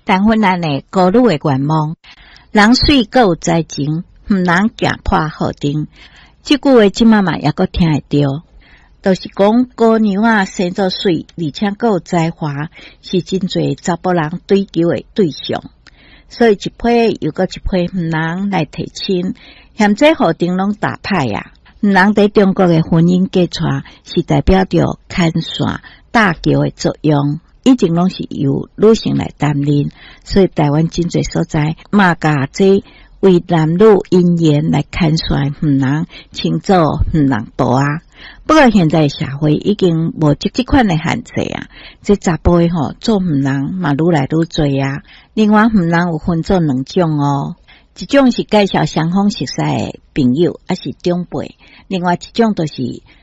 但婚咱的孤女的愿望，人水阁有才情，毋能行破好丁。即句话即妈妈也阁听会到，就是讲姑娘啊生做水，而且阁有才华，是真侪查甫人追求的对象。所以一批又阁一批毋能来提亲，嫌这好丁拢打歹啊！毋能在中国的婚姻嫁娶，是代表着牵线搭桥的作用。以前拢是由女性来担任，所以台湾真侪所在嘛甲这为男女姻缘来牵线，毋能称作毋能多啊。不过现在社会已经无即款的限制啊，这查甫的做毋能嘛愈来愈多啊。另外毋能有分做两种哦，一种是介绍双方熟悉的朋友，还是长辈；另外一种就是